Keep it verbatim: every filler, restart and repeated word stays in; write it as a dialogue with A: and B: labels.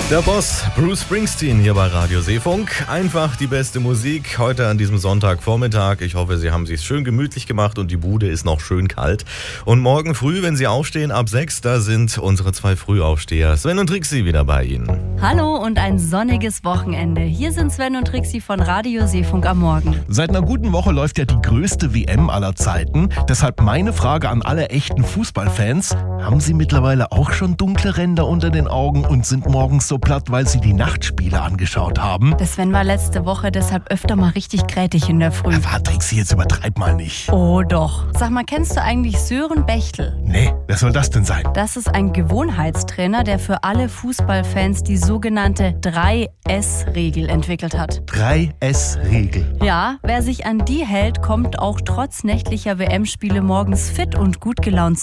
A: Der Boss, Bruce Springsteen hier bei Radio Seefunk. Einfach die beste Musik heute an diesem Sonntagvormittag. Ich hoffe, Sie haben es sich schön gemütlich gemacht und die Bude ist noch schön kalt. Und morgen früh, wenn Sie aufstehen, ab sechs, da sind unsere zwei Frühaufsteher, Sven und Trixi, wieder bei Ihnen.
B: Hallo und ein sonniges Wochenende. Hier sind Sven und Trixi von Radio Seefunk am Morgen.
C: Seit einer guten Woche läuft ja die größte W M aller Zeiten. Deshalb meine Frage an alle echten Fußballfans. Haben Sie mittlerweile auch schon dunkle Ränder unter den Augen und sind morgens so platt, weil Sie die Nachtspiele angeschaut haben?
B: Der Sven war letzte Woche deshalb öfter mal richtig grätig in der Früh.
C: Ja, warte, Trixi, jetzt übertreib mal nicht.
B: Oh doch. Sag mal, kennst du eigentlich Sören Bechtel?
C: Nee, wer soll das denn sein?
B: Das ist ein Gewohnheitstrainer, der für alle Fußballfans die sogenannte drei S Regel entwickelt hat.
C: drei S Regel.
B: Ja, wer sich an die hält, kommt auch trotz nächtlicher W M-Spiele morgens fit und gut gelaunt